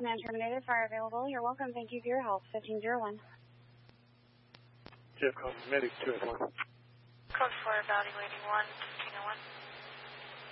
command terminated. Fire available. You're welcome. Thank you for your help. 1501. Jeff, call medic 201. Code 4 evaluating 1, 1501.